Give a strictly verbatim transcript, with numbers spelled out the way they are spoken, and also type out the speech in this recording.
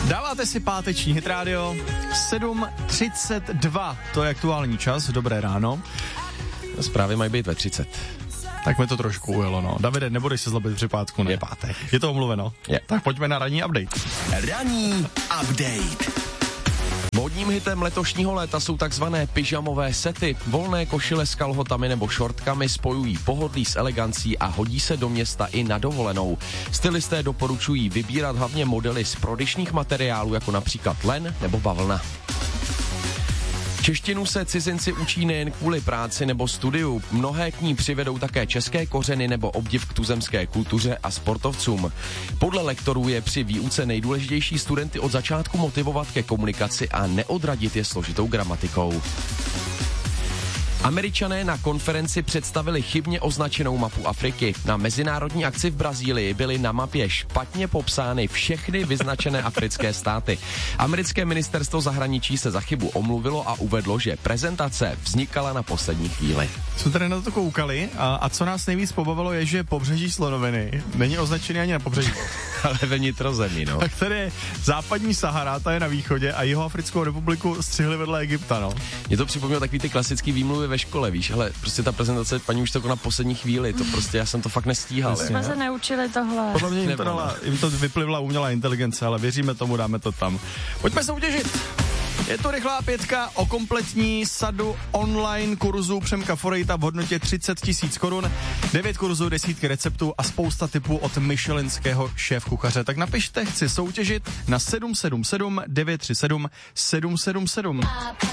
Dáváte si páteční Hit Radio, sedm třicet dva, to je aktuální čas, dobré ráno. Zprávy mají být ve třicet. Tak mi to trošku ujelo, no. Davide, nebudeš se zlobit při pátku, ne? Je pátek. Je to omluveno? Je. Tak pojďme na ranní update. Ranní update. Módním hitem letošního léta jsou takzvané pyžamové sety. Volné košile s kalhotami nebo šortkami spojují pohodlí s elegancí a hodí se do města i na dovolenou. Stylisté doporučují vybírat hlavně modely z prodyšných materiálů, jako například len nebo bavlna. Češtinu se cizinci učí nejen kvůli práci nebo studiu. Mnohé k ní přivedou také české kořeny nebo obdiv k tuzemské kultuře a sportovcům. Podle lektorů je při výuce nejdůležitější studenty od začátku motivovat ke komunikaci a neodradit je složitou gramatikou. Američané na konferenci představili chybně označenou mapu Afriky. Na mezinárodní akci v Brazílii byly na mapě špatně popsány všechny vyznačené africké státy. Americké ministerstvo zahraničí se za chybu omluvilo a uvedlo, že prezentace vznikala na poslední chvíli. Co tady na to koukali a, a co nás nejvíc pobavilo je, že pobřeží slonoviny není označený ani na pobřeží. Ale ve vnitrozemí, no. Tak tady je západní Sahara, ta je na východě a Jihoafrickou republiku střihli vedle Egypta, no. Mě to připomnělo takový ty klasický výmluvy ve škole, víš, ale prostě ta prezentace, paní už to na poslední chvíli, to prostě já jsem to fakt nestíhal. Jsme se neučili tohle. Podle mě jim to, Nebylo. dala, jim to vyplivla umělá inteligence, ale věříme tomu, dáme to tam. Pojďme soutěžit. Je to rychlá pětka o kompletní sadu online kurzů Přemka Forejta v hodnotě třicet tisíc korun, devět kurzů, desítky receptů a spousta tipů od michelinského šéfkuchaře. Tak napište, chci soutěžit na sedm sedm sedm devět tři sedm sedm sedm sedm.